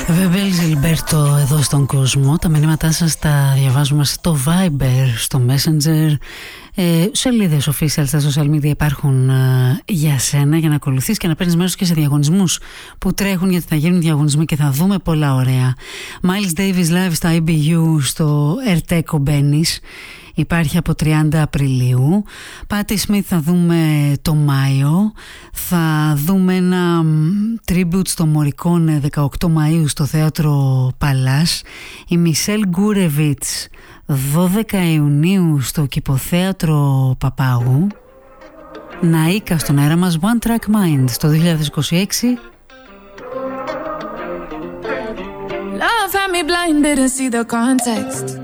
Βεβέλ Ζιλμπέρτο εδώ στον κόσμο. Τα μηνύματά σας τα διαβάζουμε στο Viber, στο Messenger. Σελίδες official στα social media υπάρχουν για σένα, για να ακολουθείς και να παίρνεις μέρος και σε διαγωνισμούς που τρέχουν, γιατί θα γίνουν διαγωνισμοί και θα δούμε πολλά ωραία. Miles Davis Live στα IBU στο Ερτέκο Μπένις. Υπάρχει από 30 Απριλίου. Πάτι Σμιθ θα δούμε το Μάιο. Θα δούμε ένα tribute στο Μορικόνε 18 Μαΐου στο Θέατρο Παλάς. Η Μισελ Γκούρεβιτς 12 Ιουνίου στο Κηποθέατρο Παπάγου. Ναΐκα στον αέρα μας, One Track Mind στο 2026. Love had me blind, didn't see the context.